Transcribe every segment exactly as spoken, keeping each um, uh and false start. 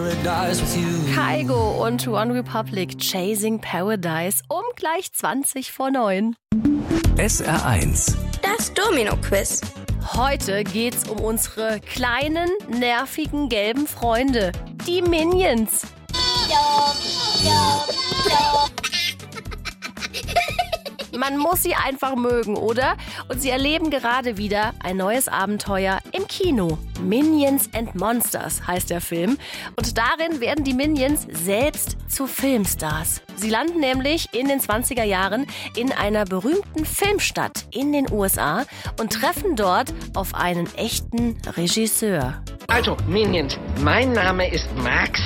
paradise with you. Kygo und One Republic, Chasing Paradise, um gleich zwanzig vor neun. S R eins. Das Domino-Quiz. Heute geht's um unsere kleinen, nervigen, gelben Freunde, die Minions. Man muss sie einfach mögen, oder? Und sie erleben gerade wieder ein neues Abenteuer im Kino. Minions and Monsters heißt der Film. Und darin werden die Minions selbst zu Filmstars. Sie landen nämlich in den zwanziger Jahren in einer berühmten Filmstadt in den U S A und treffen dort auf einen echten Regisseur. Also, Minions, mein Name ist Max.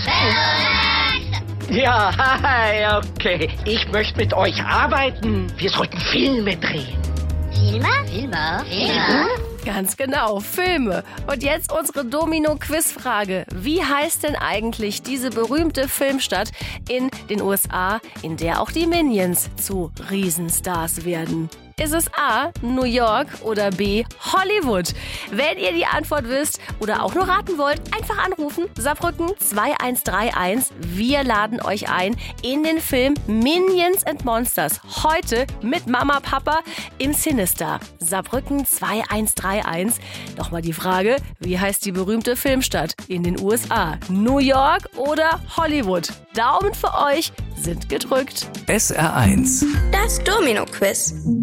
Ja, hi, okay. Ich möchte mit euch arbeiten. Wir sollten Filme drehen. Filme? Filme? Filme? Ganz genau, Filme. Und jetzt unsere Domino-Quiz-Frage. Wie heißt denn eigentlich diese berühmte Filmstadt in den U S A, in der auch die Minions zu Riesenstars werden? Ist es A, New York oder B, Hollywood? Wenn ihr die Antwort wisst oder auch nur raten wollt, einfach anrufen. Saarbrücken zwei eins drei eins. Wir laden euch ein in den Film Minions and Monsters. Heute mit Mama, Papa im Sinister. Saarbrücken zwei eins drei eins. Nochmal die Frage, wie heißt die berühmte Filmstadt in den U S A? New York oder Hollywood? Daumen für euch sind gedrückt. S R eins. Das Domino-Quiz.